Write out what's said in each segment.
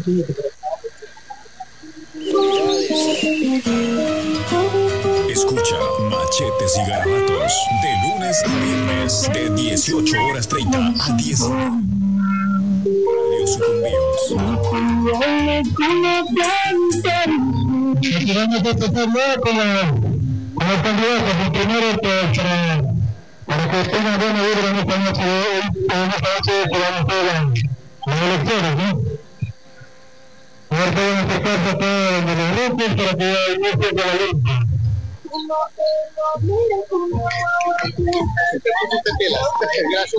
Escucha Machetes y Garabatos de lunes a viernes de 18:30 a 10. Radio Sucumbíos. Vamos a tratar como candidato, primero para que tengan buena vibra en esta noche de hoy, en esta noche que vamos a hacer las elecciones, ¿no? Ahora podemos acercarse a todos los grupos para que inicie con la lista. Gracias.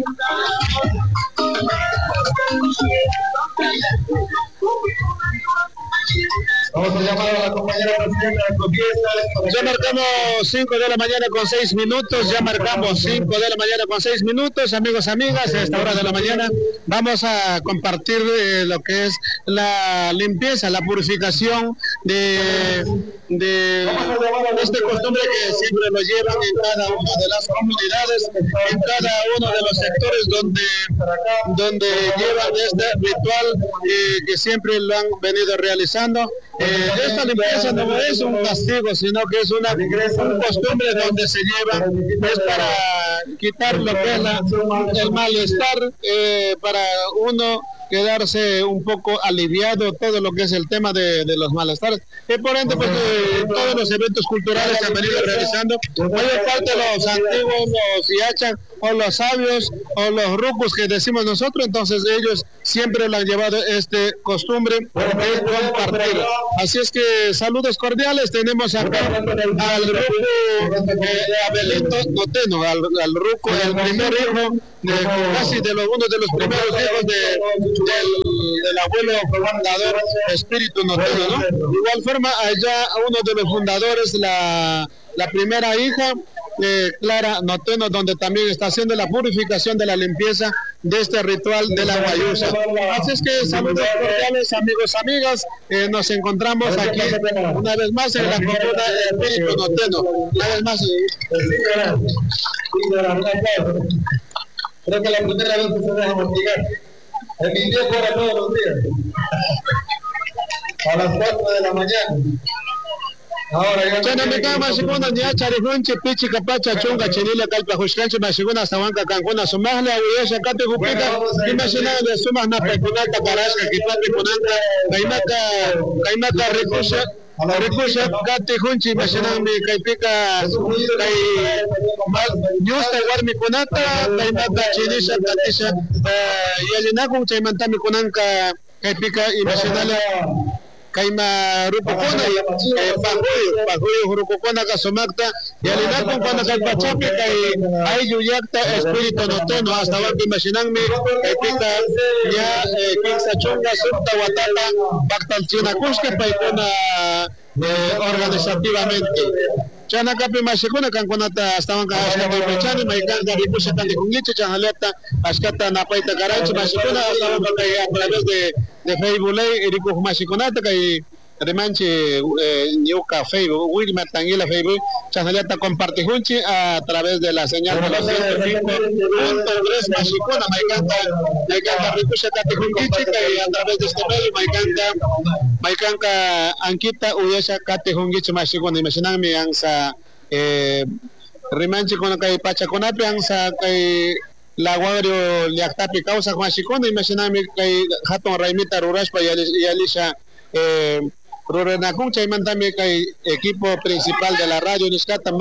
Vamos a llamar a la compañera presidenta de Confiesta. Ya marcamos 5 de la mañana con 6 minutos. Ya marcamos 5 de la mañana con 6 minutos. Amigos, amigas, a esta hora de la mañana vamos a compartir lo que es la limpieza, la purificación de este costumbre que siempre lo llevan en cada una de las comunidades, en cada uno de los sectores donde llevan este ritual que siempre lo han venido realizando. Esta limpieza no es un castigo, sino que es una costumbre donde se lleva, es para quitar lo que es el malestar, para uno quedarse un poco aliviado todo lo que es el tema de los malestares. Y por ende, pues todos los eventos culturales se han venido realizando. Mayor parte de los antiguos, los yachas, o los sabios, o los rucos que decimos nosotros, entonces ellos siempre lo han llevado costumbre de compartir. Así es que saludos cordiales, tenemos acá al ruco Abelito Noteno, al ruco, el primer hijo, casi de uno de los primeros hijos del abuelo fundador Espíritu Noteno, ¿no? De igual forma, allá uno de los fundadores, la primera hija, Clara Noteno, donde también está haciendo la purificación de la limpieza de este ritual de la guayusa. Así es que saludos cordiales, amigos, amigas, nos encontramos aquí una vez más en la comuna Espíritu Noteno. Una vez más. Creo que la primera vez que se deja investigar. En mi tiempo era todos los días. A las 4 de la mañana. Ahora ya Chana me kama siguna nya charihunchi pichi kapacha chunga chinila kalpa hushkanchi masiguna sawanka kankuna sumahla uyesha kate gupita imagina de sumas na pekunata karashka kipate kunanta kaimaka rikusha kate hunchi imagina mi kaipika kai yusta warmi kunata kaimaka chinisha katisha yalinakun chaymantami kunanka kaipika imagina kaima rupukona pahuyo rupukona kasumakta yalinakun kana kalpachapi kai ayu yakta Espíritu Noteno hasta wampi machinanmi pika ya kinsa chunga sukta watata baktal chinakushka paikuna organizativamente chana kapi mashikuna kankunata astawanka ashkata pechani maikanta rikusha kandi kungichi chanaleta ashkata napaita garanchi mashikuna astawanka kai a través de Facebook Live riku mashikunata kai remanche Niuka Facebook Wilma Tanguila Facebook chanaleta comparte junchi a través de la señal de los 105.3 mashikuna maikanta rikusha kandi kungichi kai a través de este medio maikanta ankita uyesha kate hungichi mashikuna imaginanmi ansa remanche con kai pachakunapi ansa kai laguario liaktapi causa mashikuna imaginanmi kai hatun raimita rurashpa yalisha rurenakun chaymantami kai equipo principal de la radio Niscata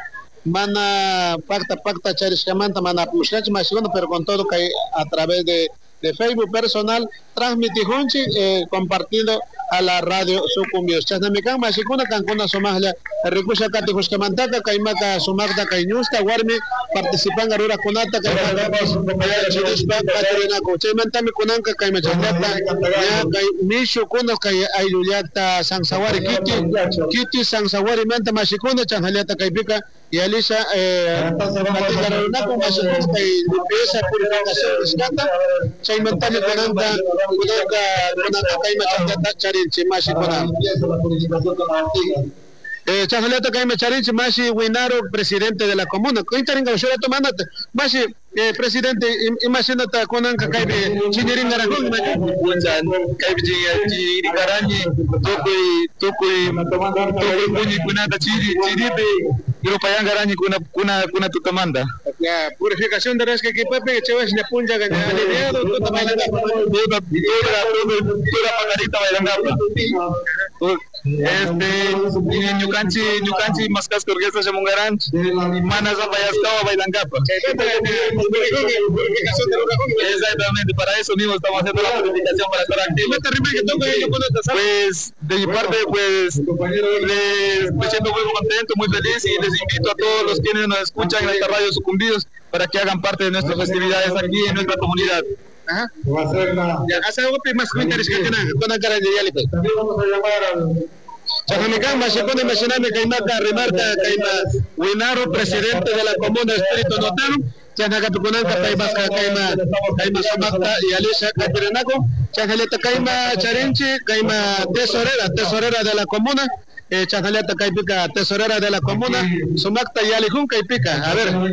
mana pacta charishkamanta mana pushkachi mashikuna, pero con todo kai a través de Facebook personal transmitijunchi compartido a la radio Sucumbíos. Chasnamikan mashikuna kankuna somahla rikusha kati hushkamantaka kaimaka sumakta kaiñusta warmi participan arura kunata kaimaka patrinako chaymantami kunanka kaimachallata kai mishu kunas kai aylluyakta sansawari kiti sansawari manta mashikuna chanjallata kaipika yalisha patikarunako mashikuna kai limpieza purificación rescata chaymantami kunanka kaimachallata charinchi mashikuna. Chajaleta Caime Charinchi, Mashi Winaro, presidente de la comuna. Cointaringa, Ushura tomándote. Mashi, presidente, imagínate con Anca Caibe, Chinirin Aragón, Caibe Chiniringarañi, Tokui, Puñi, Kunata, Chiripe, Grupayán Garañi, Kuna Tutamanda. La purificación de resque que Pepe, Chévez, le punja, alineado, toda bailando. Toda pajarita bailando. Ñucanchi Mascas Orquesta Chamungarán, Manas Bayascao Bailangapa. Exactamente, para eso mismo estamos haciendo la purificación para estar activos. Pues de mi parte, pues me siento muy contento, muy feliz y les invito a todos los quienes nos escuchan en esta radio Sucumbidos para que hagan parte de nuestras festividades aquí en nuestra comunidad. Ajá. Va a ser más comentarios que tienen con la cara de Yalipe. También vamos a llamar al Chajamicamba, se pone mencionando que Caimata remarca Caima Winaro, presidente de la comuna Espíritu Notero, Chanacatucunanca, Caimasca, Caima Somacta y Alicia Catirinaco, Chajaleta Caima Charinchi, Caima tesorera de la comuna, Chajaleta Caipica, tesorera de la comuna, Somacta y Alijun Caipica.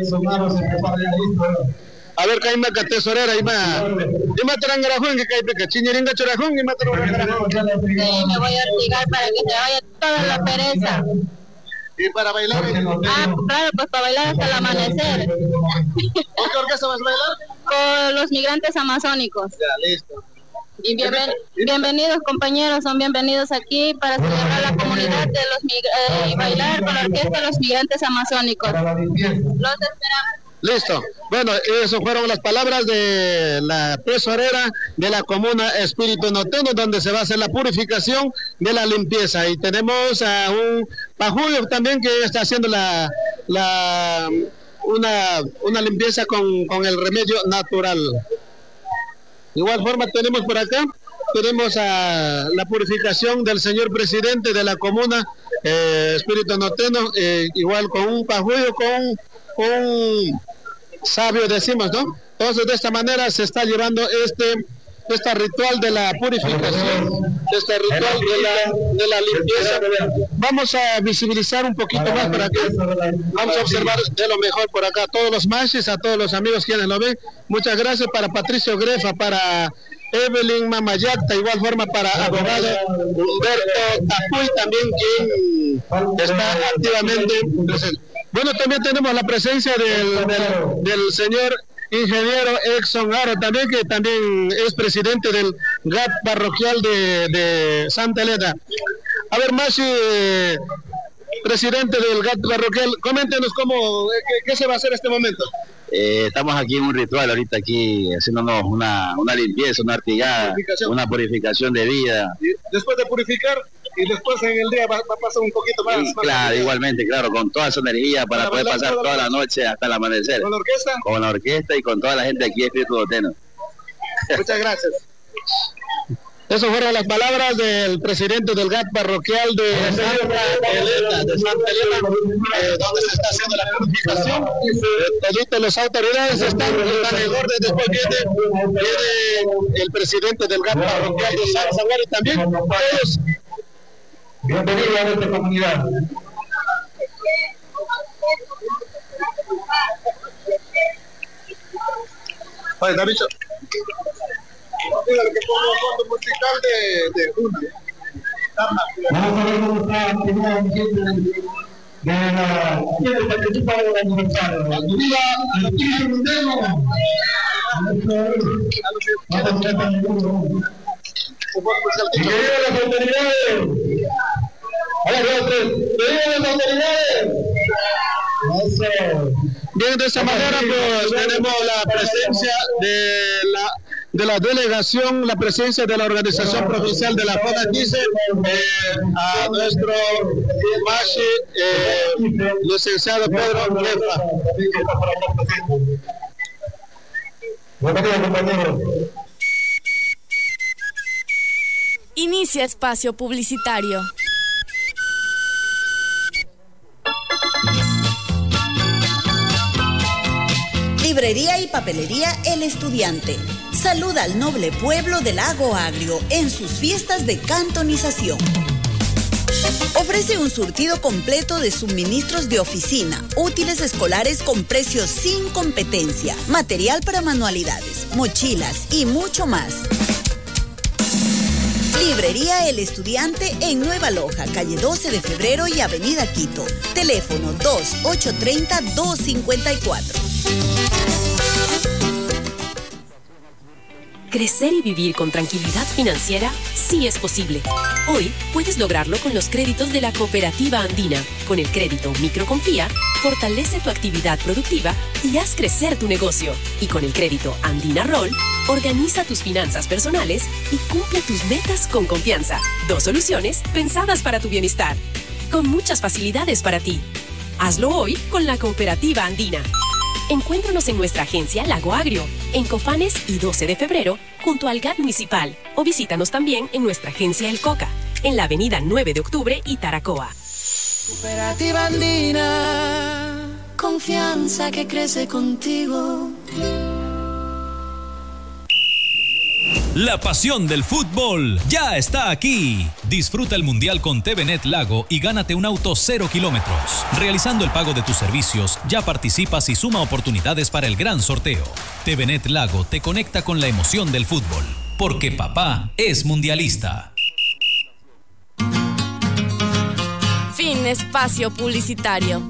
A ver, Caima, tesorera, Ima Tarangarajón, que Caipica, Chiñeringa Chorajón, Ima Tarangarajón. Sí, me voy a obligar para que se vaya toda la pereza. ¿Y para bailar? Claro, pues para bailar hasta el amanecer. ¿Con qué orquesta vas a bailar? Con los migrantes amazónicos. Ya, listo. Y bienvenidos compañeros, son bienvenidos aquí para celebrar la comunidad de los y bailar con la orquesta de los migrantes amazónicos. Los esperamos. Listo. Bueno, eso fueron las palabras de la tesorera de la comuna Espíritu Noteno, donde se va a hacer la purificación de la limpieza. Y tenemos a un Pajulio también que está haciendo una limpieza con el remedio natural. De igual forma tenemos por acá, tenemos a la purificación del señor presidente de la comuna Espíritu Noteno, igual con un Pajulio, con un sabio decimos, ¿no? Entonces de esta manera se está llevando este ritual de la purificación, este ritual de la limpieza. Vamos a visibilizar un poquito más por acá, vamos a observar de lo mejor por acá a todos los machis, a todos los amigos quienes lo ven. Muchas gracias para Patricio Grefa, para Evelyn Mamayacta, igual forma para abogado Humberto Tapuy también, quien está activamente presente. Bueno, también tenemos la presencia del señor ingeniero Exxon Aro, también, que también es presidente del GAT parroquial de Santa Elena. A ver, Mashi, presidente del GAT parroquial, coméntenos qué se va a hacer en este momento. Estamos aquí en un ritual ahorita aquí haciéndonos una limpieza, una artigada, una purificación de vida. ¿Y después de purificar? Y después en el día va a pasar un poquito más. Claro, igualmente, claro, con toda su energía para poder pasar toda la noche hasta el amanecer. ¿Con la orquesta? Con la orquesta y con toda la gente aquí de Espíritu Noteno. Muchas gracias. Esas fueron las palabras del presidente del GAT parroquial de Santa Elena, donde se está haciendo la purificación. Todas las autoridades están en orden. Después viene el presidente del GAT parroquial de San Zaguar y también todos. Bienvenido a nuestra comunidad. Oye, Davicho. Mira, que pongo el fondo musical de una. Vamos a ver cómo está el primer ambiente de la que participa del aniversario. ¡Viva el Espíritu Noteno! ¡Queridas las autoridades! ¡Queridas las autoridades! Bien, de esta manera pues tenemos la presencia de la delegación, la presencia de la organización provincial de la FONA 15, a nuestro Mashi, licenciado Pedro Grefa. Bienvenido, compañero. Inicia espacio publicitario. Librería y papelería El Estudiante. Saluda al noble pueblo del Lago Agrio en sus fiestas de cantonización. Ofrece un surtido completo de suministros de oficina, útiles escolares con precios sin competencia, material para manualidades, mochilas y mucho más. Librería El Estudiante en Nueva Loja, calle 12 de Febrero y Avenida Quito. Teléfono 2830-254. Crecer y vivir con tranquilidad financiera sí es posible. Hoy puedes lograrlo con los créditos de la Cooperativa Andina. Con el crédito Microconfía, fortalece tu actividad productiva y haz crecer tu negocio. Y con el crédito Andina Roll, organiza tus finanzas personales y cumple tus metas con confianza. 2 soluciones pensadas para tu bienestar, con muchas facilidades para ti. Hazlo hoy con la Cooperativa Andina. Encuéntranos en nuestra agencia Lago Agrio, en Cofanes y 12 de febrero, junto al GAT municipal. O visítanos también en nuestra agencia El Coca, en la avenida 9 de octubre y Taracoa. Cooperativa Andina, confianza que crece contigo. La pasión del fútbol ya está aquí. Disfruta el Mundial con TVNet Lago y gánate un auto 0 kilómetros. Realizando el pago de tus servicios, ya participas y suma oportunidades para el gran sorteo. TVNet Lago te conecta con la emoción del fútbol, porque papá es mundialista. Fin espacio publicitario.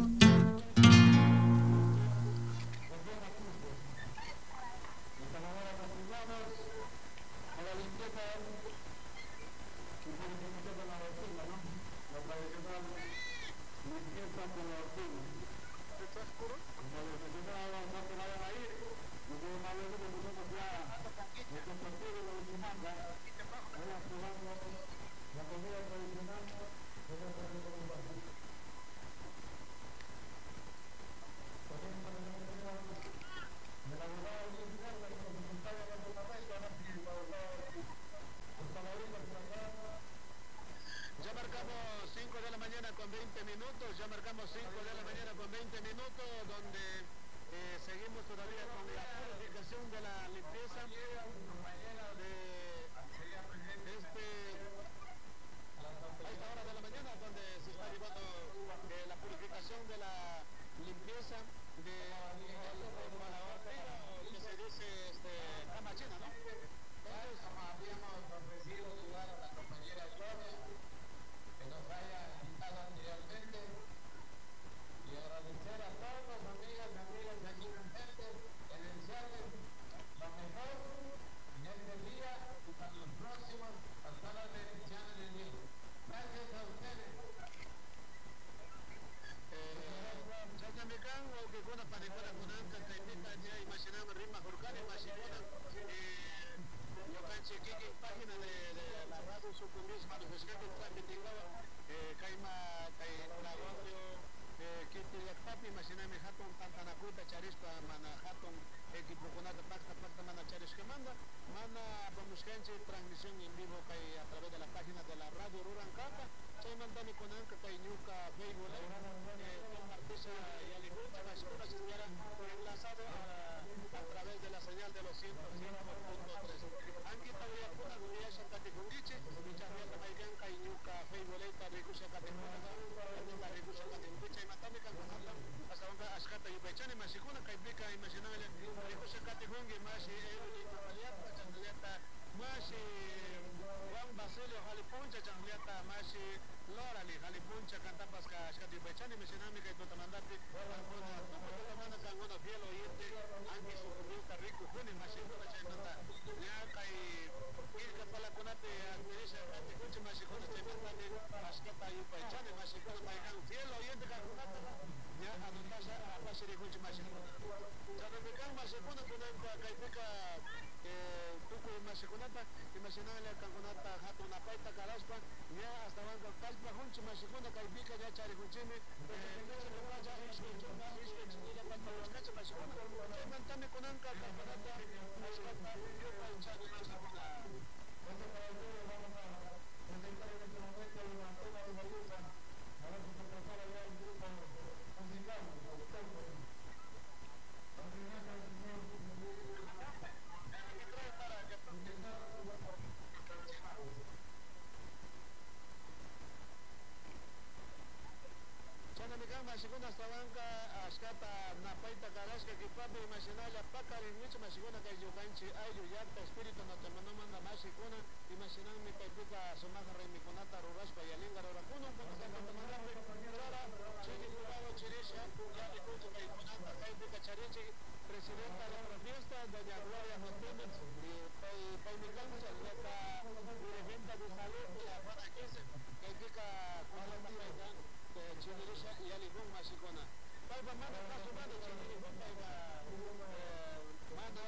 paita carasca que papi imaginar la paca de mucho más segunda que yo canche ayo ya espíritu no te manda más segunda imaginar mi paituca somaja rey mi conata ruraspa y alinga racuno cuando te manda rara chile curado chirisha ya le cuento que conata paituca chariche presidenta de la fiesta doña Gloria Martínez y paimican la venta de salud y la para que se paituca con la paita chirisha y alinga más segunda paipa manda caso manda chirisha paipa manda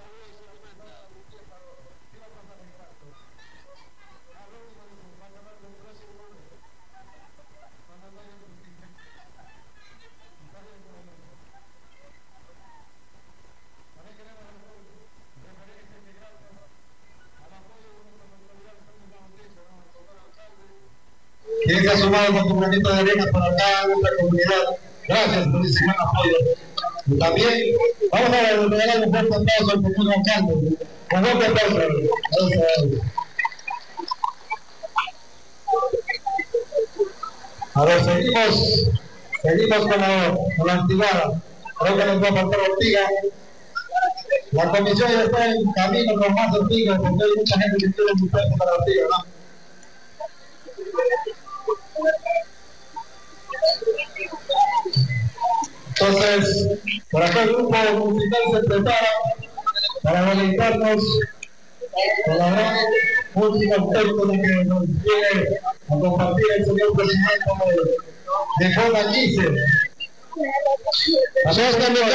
¿Quién se ha sumado con tu granito de arena para acá nuestra comunidad? Gracias por ese gran apoyo. Y también vamos a regalar un fuerte aplauso al señor alcalde. Con fuerte aplauso. A ver, seguimos con la activada. Creo que nos va a faltar Ortiga. La comisión ya está en camino con más Ortiga, porque hay mucha gente que quiere un fuerte para Ortiga, ¿no? Entonces, por acá el grupo musical se prepara para deleitarnos con la gran música texto de que nos viene a compartir el señor presidente de Jona 15. Ya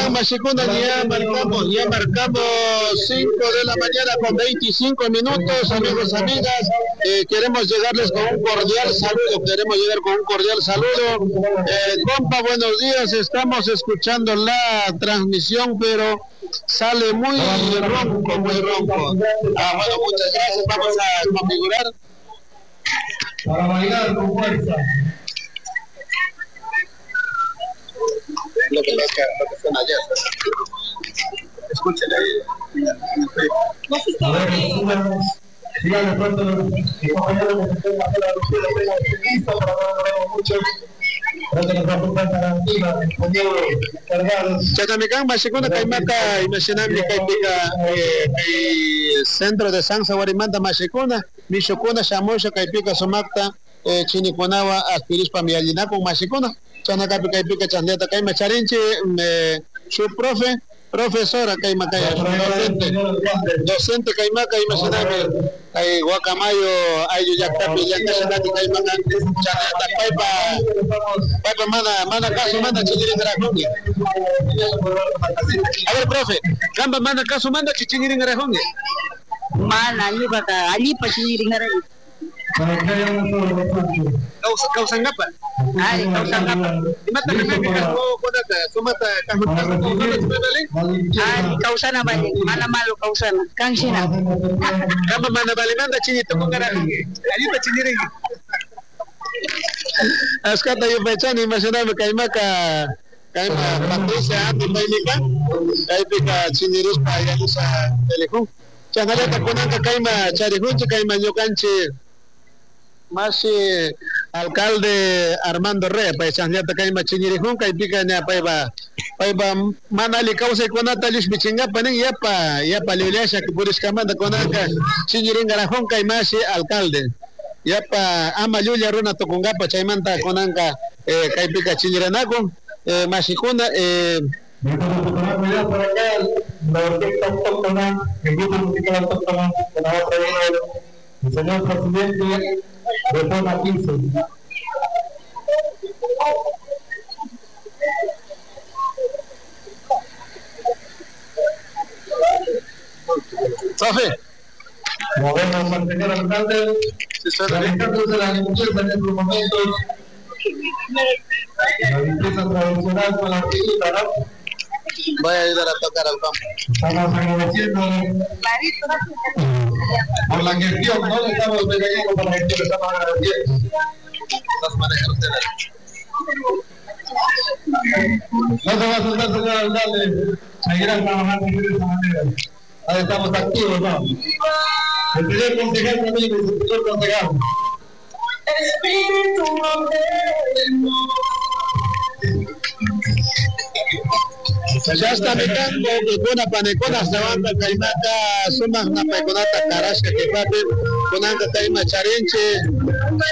marcamos 5 de la mañana con 25 minutos, amigos, amigas. Queremos llegarles con un cordial saludo. Compa, buenos días. Estamos escuchando la transmisión, pero sale muy ronco. Bueno, muchas gracias. Vamos a configurar. Para bailar con fuerza. Lo que suena allá. Escúchenle ahí. A ver, díganle pronto mis compañeros que se estén haciendo la lucida, tengo listo para no veremos mucho. Creo que nos va a ocupar garantiva, compañeros cargados. Chatamicán, Machicuna, Caimata, Imaginable, Caipica, Centro de San Saguarimanta, Machicuna, Michocuna, Chamocha, Caipica, Somacta, Chinicuanawa, Aspirispa, Miallinaco, Machicuna. Chanacapi Caipica Chandeta Caima Charinchi, su profesora Caima Caya, docente Caima Caima Chanami, hay Guacamayo, hay Yacapi, Yacachanati Caima Chaneta, Paipa mana caso, manda Chichiringarajungi. A ver, profe, Gamba manda caso, manda Chichiringarajungi. Mana, Yubaka, Alipa Chichiringarajungi. Kausan apa? Ay, kausan apa? Di mata kami kodata, sumata ay, kausan apa? Mana malu kausan? Kang sina. Kama mana balimanda chini tu mengarahi. Ayo ta chini ringi. Askata yo pechani masyana kaimaka Patricia ati pailika. Kaipika chini rispa ya usa telecom. Chanale ta kunanga kaima charihunchi kaima yokanchi. Masi alcalde Armando Rey, pues chanjata kaima chinirihun kaipika nya paiba manali causa konata lis bichinga paning yapa liuliasha que puris kamanda konaka chiniringarahun kaimasi alcalde yapa ama yulia runa tokungapa chaimanta konanka kaipika chiniranako masikuna por acá, la orquesta autóctona, el grupo musical autóctona, que nos ha traído el señor presidente de Jona 15. Profe. Movemos al señor alcalde, realizándose la limpieza en estos momentos. La limpieza tradicional con la orquesta, ¿no? Voy a ayudar a tocar al campo. Estamos agradeciendo por la gestión, no le estamos regañando por la gestión, estamos agradeciendo. Las manejan ustedes. No se va a soltar, señor alcalde. Seguirán trabajando de esa manera. Ahí estamos activos, ¿no? El señor concejal también, el señor concejal. Ya está mecando, buena panecona, se banda caimata, sumas una peconata carasca que papi, con anga caima charenche.